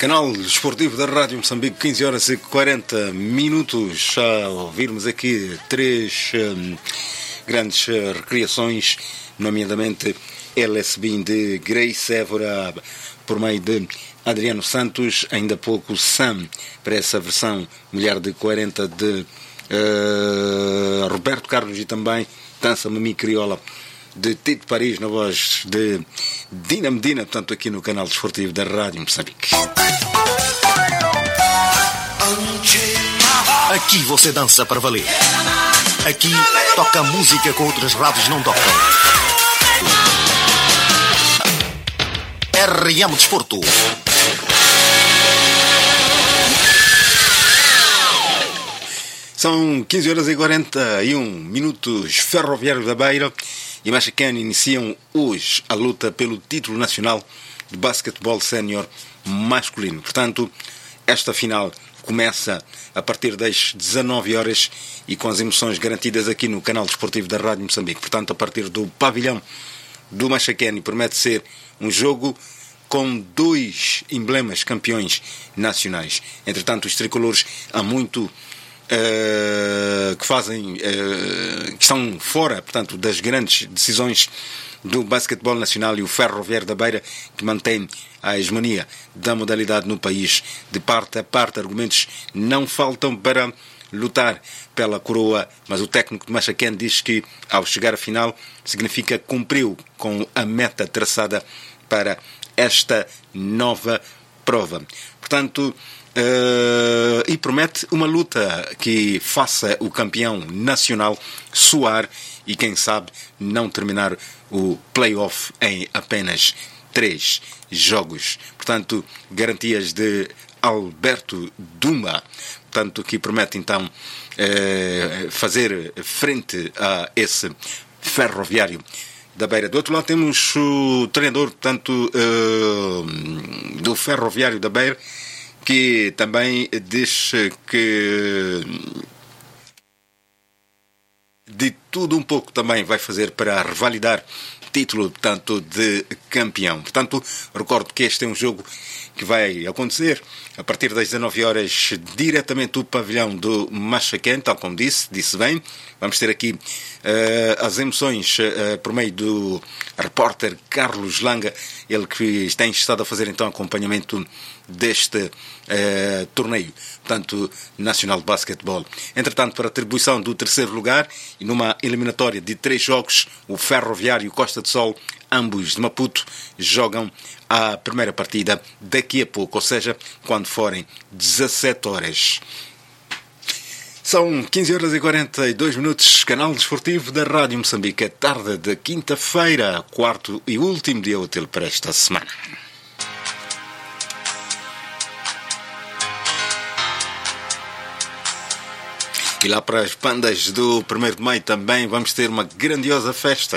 Canal Desportivo da Rádio Moçambique, 15 horas e 40 minutos. A ouvirmos aqui três grandes recriações, nomeadamente LSB de Grace Évora, por meio de Adriano Santos, ainda há pouco Sam, para essa versão Mulher de 40 de Roberto Carlos, e também Dança Mami Crioula de Tito Paris, na voz de Dina Medina, portanto aqui no Canal Desportivo da Rádio Moçambique. Aqui você dança para valer. Aqui toca música que outras rádios não tocam. RM Desporto. São 15 horas e 41 minutos. Ferroviário da Beira e Machacane iniciam hoje a luta pelo título nacional de basquetebol sénior masculino. Portanto, esta final começa a partir das 19 horas e com as emoções garantidas aqui no Canal Desportivo da Rádio Moçambique. Portanto, a partir do pavilhão do Machacane, promete ser um jogo com dois emblemas campeões nacionais. Entretanto, os tricolores há muito que estão fora, portanto, das grandes decisões do basquetebol nacional, e o Ferroviário da Beira, que mantém a hegemonia da modalidade no país. De parte a parte, argumentos não faltam para lutar pela coroa, mas o técnico de Machacane diz que, ao chegar à final, significa que cumpriu com a meta traçada para esta nova prova. Portanto, e promete uma luta que faça o campeão nacional suar e, quem sabe, não terminar o play-off em apenas 3 jogos. Portanto, garantias de Alberto Duma, portanto, que promete então fazer frente a esse Ferroviário da Beira. Do outro lado temos o treinador, portanto, do Ferroviário da Beira, que também diz que de tudo um pouco também vai fazer para revalidar título, portanto, de campeão. Portanto, recordo que este é um jogo que vai acontecer a partir das 19 horas diretamente do pavilhão do Machacane, tal como disse bem. Vamos ter aqui as emoções por meio do repórter Carlos Langa, ele que tem estado a fazer então acompanhamento deste torneio, portanto, nacional de basquetebol. Entretanto, para a atribuição do terceiro lugar e numa eliminatória de 3 jogos, o Ferroviário e o Costa do Sol, ambos de Maputo, jogam a primeira partida daqui a pouco, ou seja, quando forem 17 horas. São 15 horas e 42 minutos, Canal Desportivo da Rádio Moçambique, é tarde de quinta-feira, quarto e último dia útil para esta semana. E lá para as bandas do 1º de Maio também vamos ter uma grandiosa festa.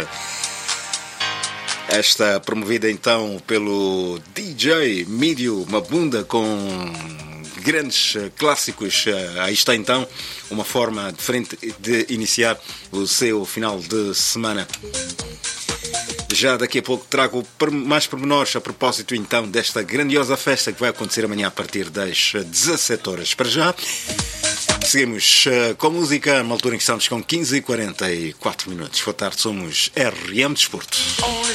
Esta promovida então pelo DJ Mídio Mabunda, com grandes clássicos. Aí está então uma forma diferente de iniciar o seu final de semana. Já daqui a pouco trago mais pormenores a propósito então desta grandiosa festa que vai acontecer amanhã a partir das 17 horas. Para já, seguimos com música, numa altura em que estamos com 15 e 44 minutos. Boa tarde, somos RM Desporto.